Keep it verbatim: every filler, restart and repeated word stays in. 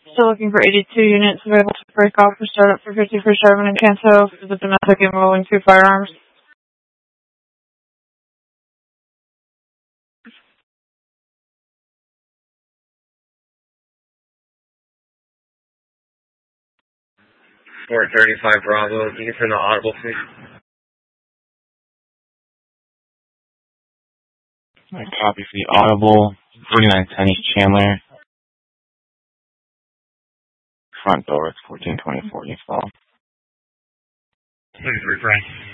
Still looking for eighty-two units available to break off for startup for fifty-first Sherman and Canto for the domestic and rolling two firearms. four thirty-five Bravo, can you turn the audible, please? My copy for the audible, forty-nine ten East Chandler. Front door is fourteen twenty-four East Fall. Please refresh.